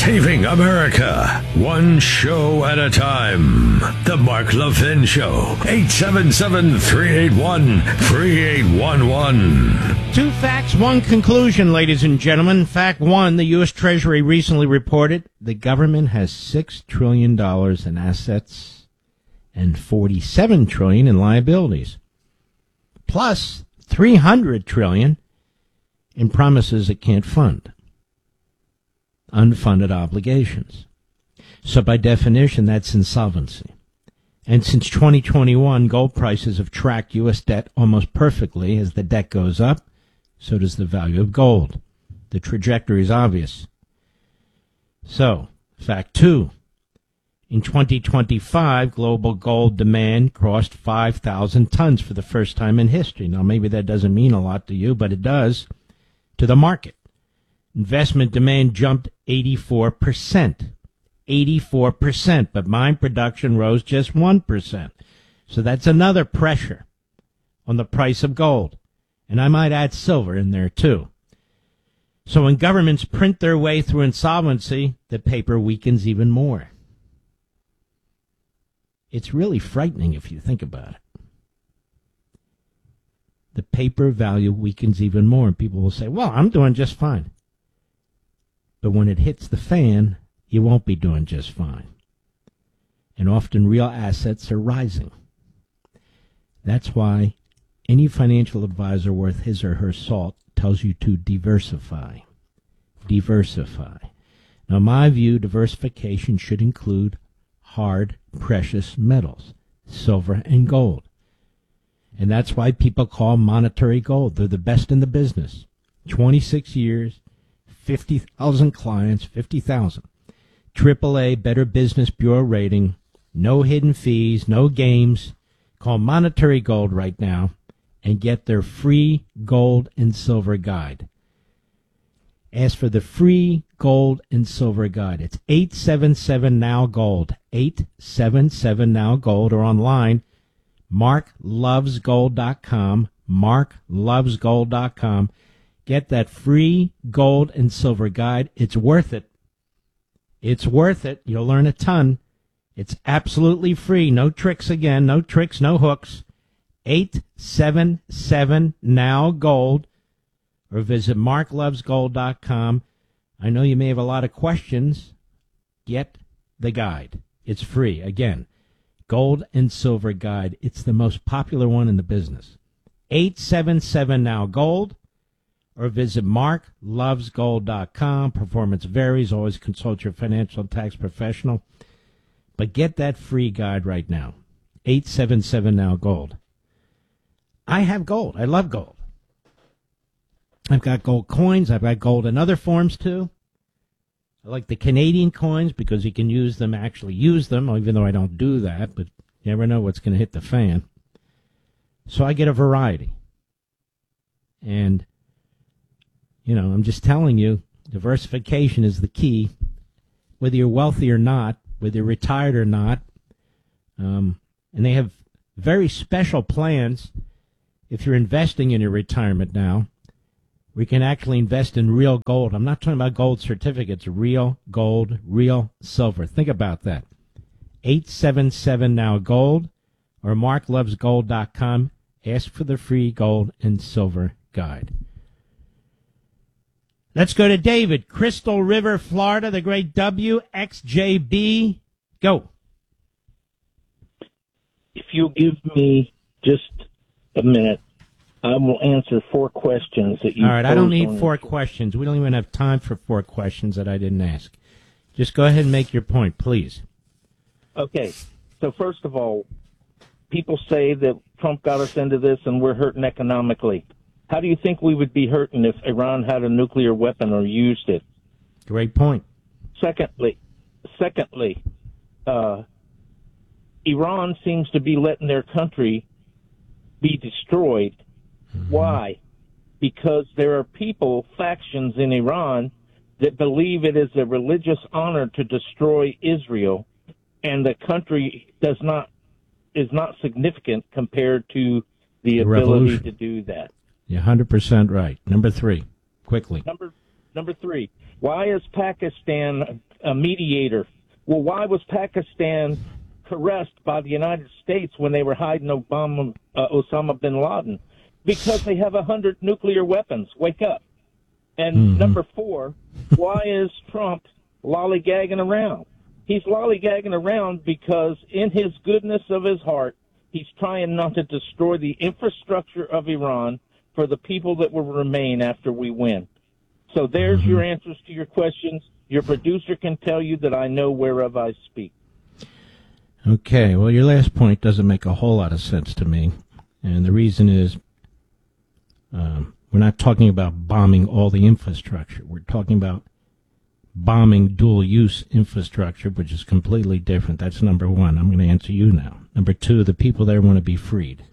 Saving America, one show at a time. The Mark Levin Show, 877-381-3811. Two facts, one conclusion, ladies and gentlemen. Fact one, the U.S. Treasury recently reported the government has $6 trillion in assets and $47 trillion in liabilities, plus $300 trillion in promises it can't fund. Unfunded obligations. So by definition, that's insolvency. And since 2021, gold prices have tracked U.S. debt almost perfectly. As the debt goes up, so does the value of gold. The trajectory is obvious. So, fact two. In 2025, global gold demand crossed 5,000 tons for the first time in history. Now, maybe that doesn't mean a lot to you, but it does to the market. Investment demand jumped 84%. 84%, but mine production rose just 1%. So that's another pressure on the price of gold. And I might add silver in there too. So when governments print their way through insolvency, the paper weakens even more. It's really frightening if you think about it. The paper value weakens even more, and people will say, well, I'm doing just fine. But when it hits the fan, you won't be doing just fine. And often real assets are rising. That's why any financial advisor worth his or her salt tells you to diversify. Diversify. Now, in my view, diversification should include hard, precious metals, silver and gold. And that's why people call monetary gold. They're the best in the business. 26 years, 50,000 clients, 50,000. AAA Better Business Bureau rating, no hidden fees, no games. Call Monetary Gold right now and get their free gold and silver guide. Ask for the free gold and silver guide. It's 877-NOW-GOLD, 877-NOW-GOLD, or online, marklovesgold.com, marklovesgold.com. Get that free gold and silver guide. It's worth it. It's worth it. You'll learn a ton. It's absolutely free. No tricks again. No tricks, no hooks. 877-NOW-GOLD, or visit marklovesgold.com. I know you may have a lot of questions. Get the guide. It's free. Again, gold and silver guide. It's the most popular one in the business. 877-NOW-GOLD. Or visit marklovesgold.com. Performance varies. Always consult your financial and tax professional. But get that free guide right now. 877-NOW-GOLD. I have gold. I love gold. I've got gold coins. I've got gold in other forms, too. I like the Canadian coins because you can use them, actually use them, even though I don't do that. But you never know what's going to hit the fan. So I get a variety. And you know, I'm just telling you, diversification is the key. Whether you're wealthy or not, whether you're retired or not. And they have very special plans if you're investing in your retirement now. We can actually invest in real gold. I'm not talking about gold certificates, real gold, real silver. Think about that. 877-NOW-GOLD or marklovesgold.com. Ask for the free gold and silver guide. Let's go to David, Crystal River, Florida, the great WXJB. Go. If you'll give me just a minute, I will answer 4 questions that you. All right, I don't need 4 questions. We don't even have time for 4 questions that I didn't ask. Just go ahead and make your point, please. Okay. So first of all, people say that Trump got us into this and we're hurting economically. How do you think we would be hurting if Iran had a nuclear weapon or used it? Great point. Secondly, Iran seems to be letting their country be destroyed. Mm-hmm. Why? Because there are factions in Iran that believe it is a religious honor to destroy Israel, and the country is not significant compared to the ability to do that. You're 100% right. Number 3, quickly. Number 3, why is Pakistan a mediator. Well, why was Pakistan caressed by the United States when they were hiding Osama bin Laden? Because they have 100 nuclear weapons. Wake up. And number 4, why is Trump lollygagging around? He's lollygagging around because in his goodness of his heart, he's trying not to destroy the infrastructure of Iran for the people that will remain after we win. So there's your answers to your questions. Your producer can tell you that I know whereof I speak. Okay, well, your last point doesn't make a whole lot of sense to me. And the reason is we're not talking about bombing all the infrastructure. We're talking about bombing dual-use infrastructure, which is completely different. That's number 1. I'm going to answer you now. Number 2, the people there want to be freed.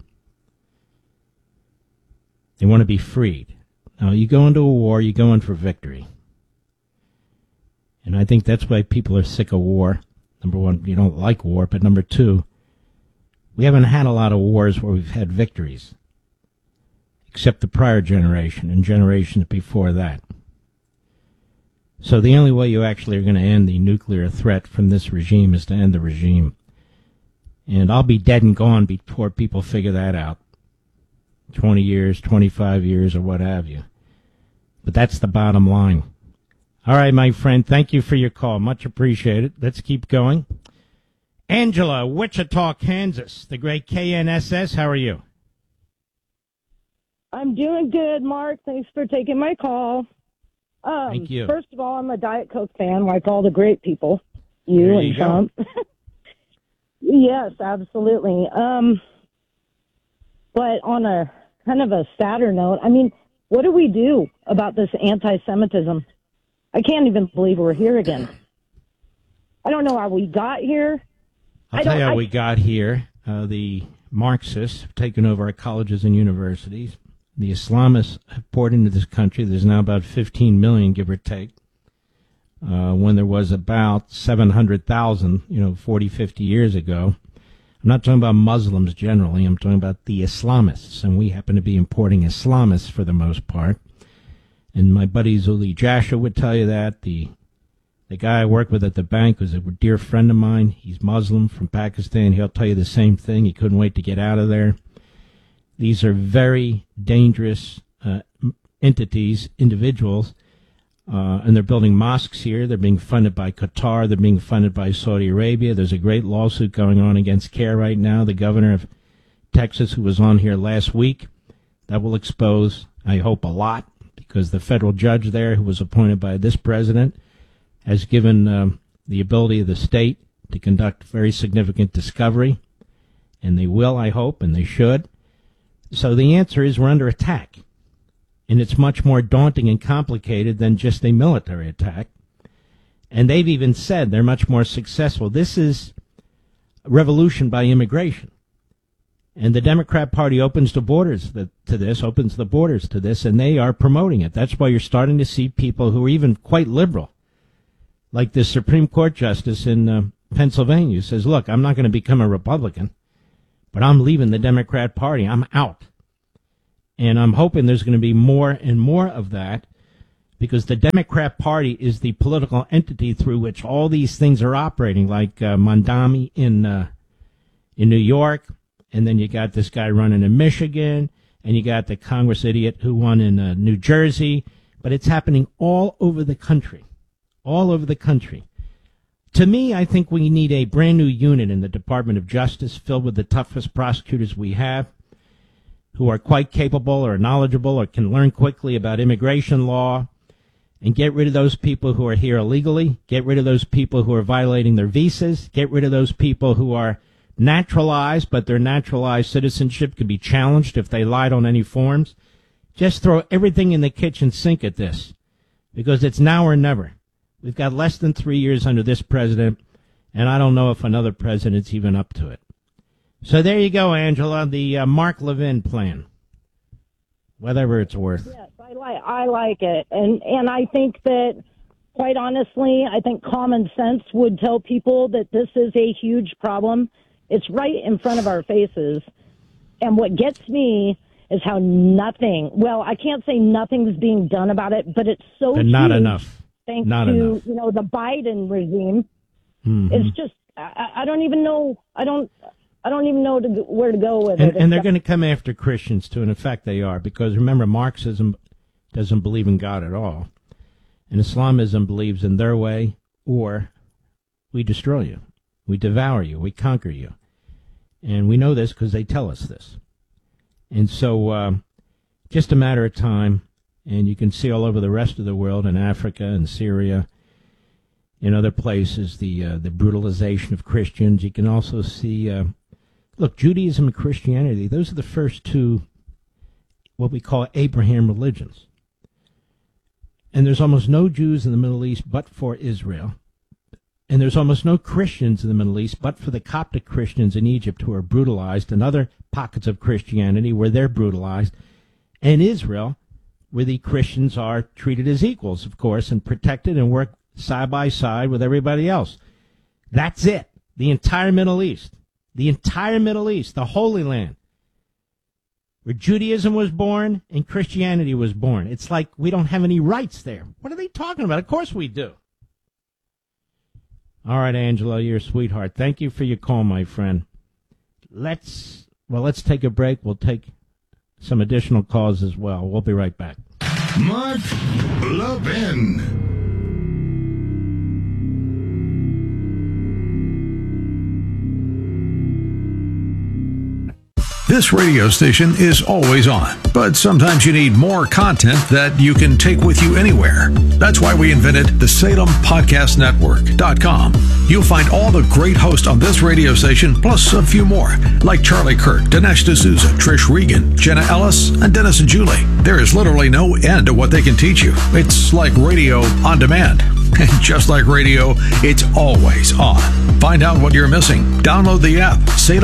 They want to be freed. Now, you go into a war, you go in for victory. And I think that's why people are sick of war. Number 1, you don't like war. But number 2, we haven't had a lot of wars where we've had victories, except the prior generation and generations before that. So the only way you actually are going to end the nuclear threat from this regime is to end the regime. And I'll be dead and gone before people figure that out. 20 years, 25 years, or what have you. But that's the bottom line. All right, my friend, thank you for your call. Much appreciated. Let's keep going. Angela, Wichita, Kansas, the great KNSS. How are you? I'm doing good, Mark. Thanks for taking my call. Thank you. First of all, I'm a Diet Coke fan, like all the great people. You there and you Trump. Yes, absolutely. But on a kind of a sadder note, I mean, what do we do about this anti-Semitism? I can't even believe we're here again. I don't know how we got here. I'll tell you how we got here. The Marxists have taken over our colleges and universities. The Islamists have poured into this country. There's now about 15 million, give or take, when there was about 700,000, 40, 50 years ago. I'm not talking about Muslims generally. I'm talking about the Islamists, and we happen to be importing Islamists for the most part. And my buddy Zuli Jasha would tell you that. The guy I work with at the bank was a dear friend of mine. He's Muslim from Pakistan. He'll tell you the same thing. He couldn't wait to get out of there. These are very dangerous entities, individuals, and they're building mosques here. They're being funded by Qatar. They're being funded by Saudi Arabia. There's a great lawsuit going on against CARE right now. The governor of Texas, who was on here last week, that will expose, I hope, a lot, because the federal judge there, who was appointed by this president, has given the ability of the state to conduct very significant discovery, and they will, I hope, and they should. So the answer is we're under attack, and it's much more daunting and complicated than just a military attack. And they've even said they're much more successful. This is a revolution by immigration. And the Democrat Party opens the borders to this, and they are promoting it. That's why you're starting to see people who are even quite liberal, like this Supreme Court justice in Pennsylvania, who says, look, I'm not going to become a Republican, but I'm leaving the Democrat Party. I'm out. And I'm hoping there's going to be more and more of that, because the Democrat Party is the political entity through which all these things are operating, like Mondami in New York, and then you got this guy running in Michigan, and you got the Congress idiot who won in New Jersey. But it's happening all over the country, all over the country. To me, I think we need a brand new unit in the Department of Justice filled with the toughest prosecutors we have, who are quite capable or knowledgeable or can learn quickly about immigration law, and get rid of those people who are here illegally, get rid of those people who are violating their visas, get rid of those people who are naturalized, but their naturalized citizenship could be challenged if they lied on any forms. Just throw everything in the kitchen sink at this, because it's now or never. We've got less than 3 years under this president, and I don't know if another president's even up to it. So there you go, Angela, the Mark Levin plan, whatever it's worth. Yes, I like it, and I think that, quite honestly, I think common sense would tell people that this is a huge problem. It's right in front of our faces, and what gets me is how nothing, well, I can't say nothing's being done about it, but it's so But huge. not enough. thanks Not to enough. the Biden regime. Mm-hmm. It's just I don't even know. I don't even know where to go with it. And they're going to come after Christians too. And in fact, they are, because remember, Marxism doesn't believe in God at all, and Islamism believes in their way, or we destroy you, we devour you, we conquer you, and we know this because they tell us this. And so, just a matter of time, and you can see all over the rest of the world, in Africa and Syria, in other places, the brutalization of Christians. You can also see, look, Judaism and Christianity, those are the first two, what we call Abraham religions. And there's almost no Jews in the Middle East but for Israel. And there's almost no Christians in the Middle East but for the Coptic Christians in Egypt, who are brutalized, and other pockets of Christianity where they're brutalized. And Israel, where the Christians are treated as equals, of course, and protected and work side by side with everybody else. That's it. The entire Middle East. The entire Middle East, the Holy Land, where Judaism was born and Christianity was born. It's like we don't have any rights there. What are they talking about? Of course we do. All right, Angela, you're a sweetheart. Thank you for your call, my friend. Let's take a break. We'll take some additional calls as well. We'll be right back. Mark Levin. This radio station is always on, but sometimes you need more content that you can take with you anywhere. That's why we invented the SalemPodcastNetwork.com. You'll find all the great hosts on this radio station, plus a few more, like Charlie Kirk, Dinesh D'Souza, Trish Regan, Jenna Ellis, and Dennis and Julie. There is literally no end to what they can teach you. It's like radio on demand. And just like radio, it's always on. Find out what you're missing. Download the app,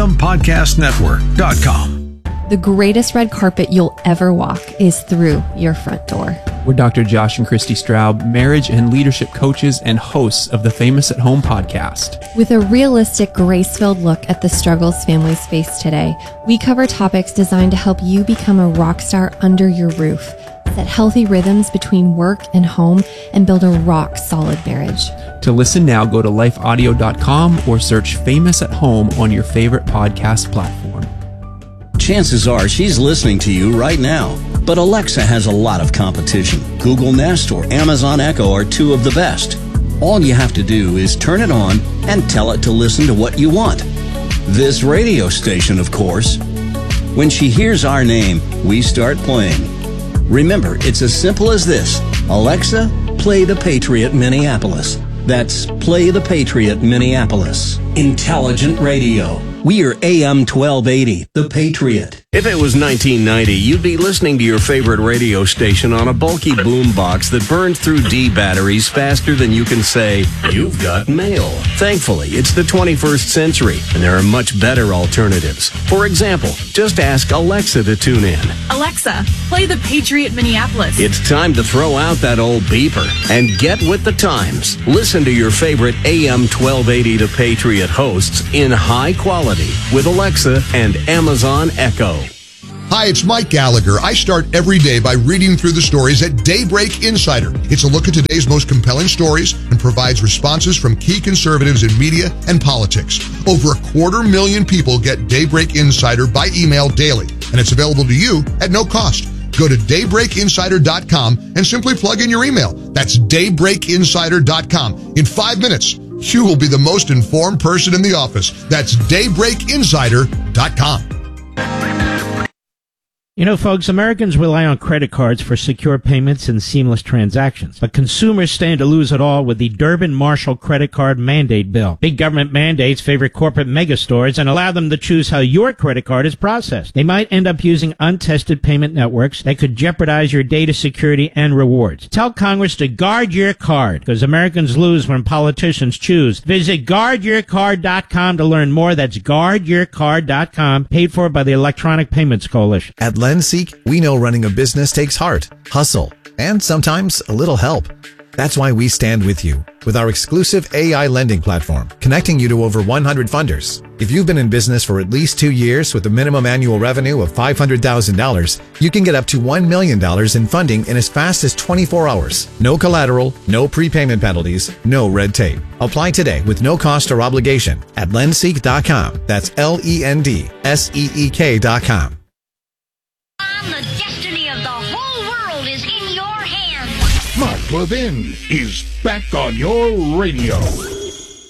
SalemPodcastNetwork.com. The greatest red carpet you'll ever walk is through your front door. We're Dr. Josh and Christy Straub, marriage and leadership coaches and hosts of the Famous at Home podcast. With a realistic, grace-filled look at the struggles families face today, we cover topics designed to help you become a rock star under your roof, set healthy rhythms between work and home, and build a rock-solid marriage. To listen now, go to lifeaudio.com or search Famous at Home on your favorite podcast platform. Chances are she's listening to you right now. But Alexa has a lot of competition. Google Nest or Amazon Echo are two of the best. All you have to do is turn it on and tell it to listen to what you want. This radio station, of course. When she hears our name, we start playing. Remember, it's as simple as this. Alexa, play the Patriot Minneapolis. That's Play the Patriot Minneapolis. Intelligent radio. We are AM 1280, The Patriot. If it was 1990, you'd be listening to your favorite radio station on a bulky boombox that burned through D batteries faster than you can say, "You've got mail." Thankfully, it's the 21st century, and there are much better alternatives. For example, just ask Alexa to tune in. Alexa, play the Patriot Minneapolis. It's time to throw out that old beeper and get with the times. Listen to your favorite AM 1280 The Patriot hosts in high quality with Alexa and Amazon Echo. Hi, it's Mike Gallagher. I start every day by reading through the stories at Daybreak Insider. It's a look at today's most compelling stories and provides responses from key conservatives in media and politics. Over 250,000 people get Daybreak Insider by email daily, and it's available to you at no cost. Go to daybreakinsider.com and simply plug in your email. That's daybreakinsider.com. In 5 minutes, you will be the most informed person in the office. That's daybreakinsider.com. You know, folks, Americans rely on credit cards for secure payments and seamless transactions. But consumers stand to lose it all with the Durbin-Marshall credit card mandate bill. Big government mandates favor corporate megastores and allow them to choose how your credit card is processed. They might end up using untested payment networks that could jeopardize your data security and rewards. Tell Congress to guard your card, because Americans lose when politicians choose. Visit guardyourcard.com to learn more. That's guardyourcard.com, paid for by the Electronic Payments Coalition. At LendSeek, we know running a business takes heart, hustle, and sometimes a little help. That's why we stand with you with our exclusive AI lending platform, connecting you to over 100 funders. If you've been in business for at least 2 years with a minimum annual revenue of $500,000, you can get up to $1 million in funding in as fast as 24 hours. No collateral, no prepayment penalties, no red tape. Apply today with no cost or obligation at lendseek.com. That's LENDSEEK.com. The destiny of the whole world is in your hands. Mark Levin is back on your radio.